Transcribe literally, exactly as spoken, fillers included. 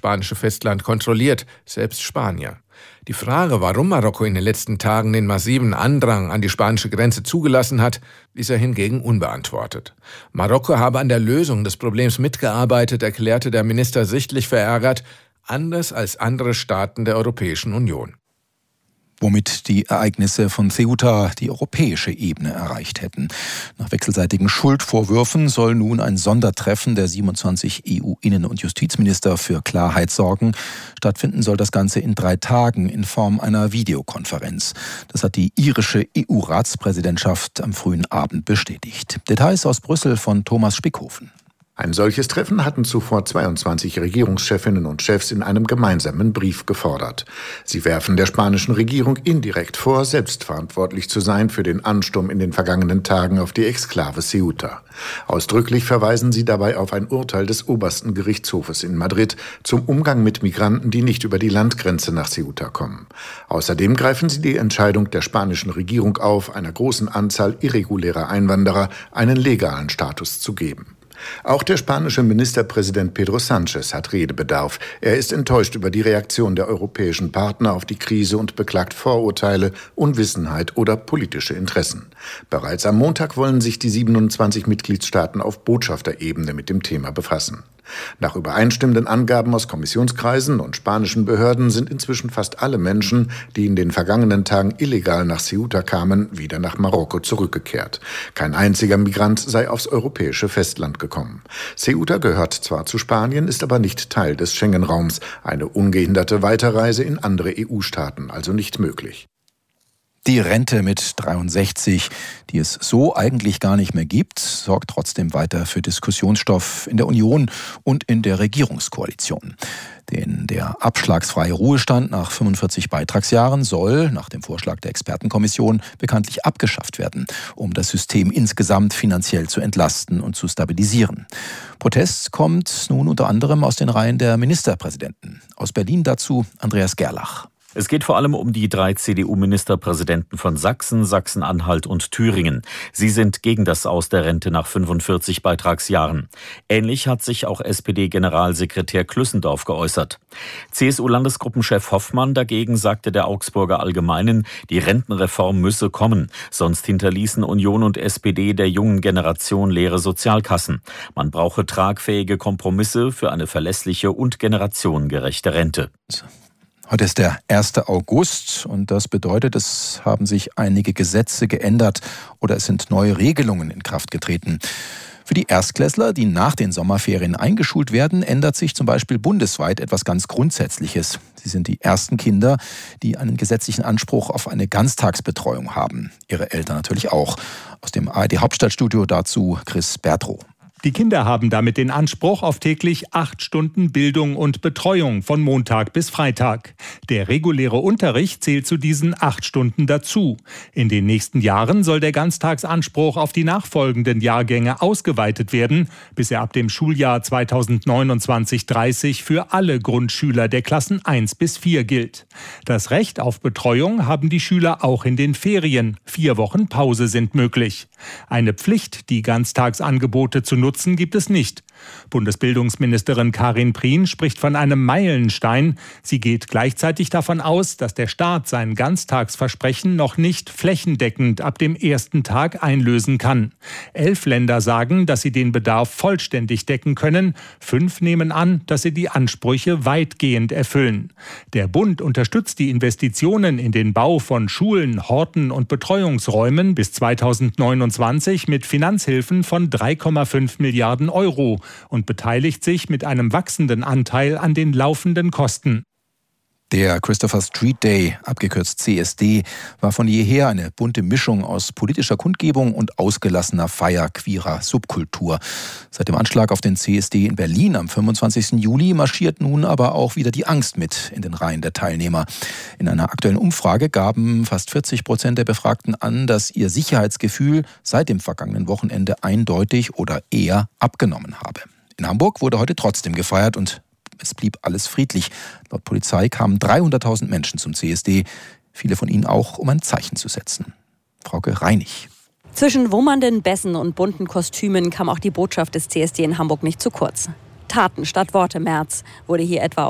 spanische Festland kontrolliert, selbst Spanier. Die Frage, warum Marokko in den letzten Tagen den massiven Andrang an die spanische Grenze zugelassen hat, ließ er hingegen unbeantwortet. Marokko habe an der Lösung des Problems mitgearbeitet, erklärte der Minister sichtlich verärgert, anders als andere Staaten der Europäischen Union. Womit die Ereignisse von Ceuta die europäische Ebene erreicht hätten. Nach wechselseitigen Schuldvorwürfen soll nun ein Sondertreffen der siebenundzwanzig E U-Innen- und Justizminister für Klarheit sorgen. Stattfinden soll das Ganze in drei Tagen in Form einer Videokonferenz. Das hat die irische E U-Ratspräsidentschaft am frühen Abend bestätigt. Details aus Brüssel von Thomas Spickhofen. Ein solches Treffen hatten zuvor zweiundzwanzig Regierungschefinnen und Chefs in einem gemeinsamen Brief gefordert. Sie werfen der spanischen Regierung indirekt vor, selbstverantwortlich zu sein für den Ansturm in den vergangenen Tagen auf die Exklave Ceuta. Ausdrücklich verweisen sie dabei auf ein Urteil des obersten Gerichtshofes in Madrid zum Umgang mit Migranten, die nicht über die Landgrenze nach Ceuta kommen. Außerdem greifen sie die Entscheidung der spanischen Regierung auf, einer großen Anzahl irregulärer Einwanderer einen legalen Status zu geben. Auch der spanische Ministerpräsident Pedro Sánchez hat Redebedarf. Er ist enttäuscht über die Reaktion der europäischen Partner auf die Krise und beklagt Vorurteile, Unwissenheit oder politische Interessen. Bereits am Montag wollen sich die siebenundzwanzig Mitgliedstaaten auf Botschafterebene mit dem Thema befassen. Nach übereinstimmenden Angaben aus Kommissionskreisen und spanischen Behörden sind inzwischen fast alle Menschen, die in den vergangenen Tagen illegal nach Ceuta kamen, wieder nach Marokko zurückgekehrt. Kein einziger Migrant sei aufs europäische Festland gekommen. Ceuta gehört zwar zu Spanien, ist aber nicht Teil des Schengen-Raums. Eine ungehinderte Weiterreise in andere E U-Staaten also nicht möglich. Die Rente mit dreiundsechzig, die es so eigentlich gar nicht mehr gibt, sorgt trotzdem weiter für Diskussionsstoff in der Union und in der Regierungskoalition. Denn der abschlagsfreie Ruhestand nach fünfundvierzig Beitragsjahren soll, nach dem Vorschlag der Expertenkommission, bekanntlich abgeschafft werden, um das System insgesamt finanziell zu entlasten und zu stabilisieren. Protest kommt nun unter anderem aus den Reihen der Ministerpräsidenten. Aus Berlin dazu Andreas Gerlach. Es geht vor allem um die drei C D U-Ministerpräsidenten von Sachsen, Sachsen-Anhalt und Thüringen. Sie sind gegen das Aus der Rente nach fünfundvierzig Beitragsjahren. Ähnlich hat sich auch S P D-Generalsekretär Klüssendorf geäußert. C S U-Landesgruppenchef Hoffmann dagegen sagte der Augsburger Allgemeinen, die Rentenreform müsse kommen. Sonst hinterließen Union und S P D der jungen Generation leere Sozialkassen. Man brauche tragfähige Kompromisse für eine verlässliche und generationengerechte Rente. Heute ist der erste August und das bedeutet, es haben sich einige Gesetze geändert oder es sind neue Regelungen in Kraft getreten. Für die Erstklässler, die nach den Sommerferien eingeschult werden, ändert sich zum Beispiel bundesweit etwas ganz Grundsätzliches. Sie sind die ersten Kinder, die einen gesetzlichen Anspruch auf eine Ganztagsbetreuung haben. Ihre Eltern natürlich auch. Aus dem A R D-Hauptstadtstudio dazu Chris Bertrow. Die Kinder haben damit den Anspruch auf täglich acht Stunden Bildung und Betreuung von Montag bis Freitag. Der reguläre Unterricht zählt zu diesen acht Stunden dazu. In den nächsten Jahren soll der Ganztagsanspruch auf die nachfolgenden Jahrgänge ausgeweitet werden, bis er ab dem Schuljahr zweitausendneunundzwanzig dreißig für alle Grundschüler der Klassen eins bis vier gilt. Das Recht auf Betreuung haben die Schüler auch in den Ferien. Vier Wochen Pause sind möglich. Eine Pflicht, die Ganztagsangebote zu nutzen, gibt es nicht. Bundesbildungsministerin Karin Prien spricht von einem Meilenstein. Sie geht gleichzeitig davon aus, dass der Staat sein Ganztagsversprechen noch nicht flächendeckend ab dem ersten Tag einlösen kann. Elf Länder sagen, dass sie den Bedarf vollständig decken können. Fünf nehmen an, dass sie die Ansprüche weitgehend erfüllen. Der Bund unterstützt die Investitionen in den Bau von Schulen, Horten und Betreuungsräumen bis zweitausendneunundzwanzig mit Finanzhilfen von drei Komma fünf Milliarden Euro und beteiligt sich mit einem wachsenden Anteil an den laufenden Kosten. Der Christopher Street Day, abgekürzt C S D, war von jeher eine bunte Mischung aus politischer Kundgebung und ausgelassener Feier queerer Subkultur. Seit dem Anschlag auf den C S D in Berlin am fünfundzwanzigsten Juli marschiert nun aber auch wieder die Angst mit in den Reihen der Teilnehmer. In einer aktuellen Umfrage gaben fast vierzig Prozent der Befragten an, dass ihr Sicherheitsgefühl seit dem vergangenen Wochenende eindeutig oder eher abgenommen habe. In Hamburg wurde heute trotzdem gefeiert und es blieb alles friedlich. Laut Polizei kamen dreihunderttausend Menschen zum C S D, viele von ihnen auch, um ein Zeichen zu setzen. Frauke Reinig. Zwischen wummernden Bässen und bunten Kostümen kam auch die Botschaft des C S D in Hamburg nicht zu kurz. Taten statt Worte März wurde hier etwa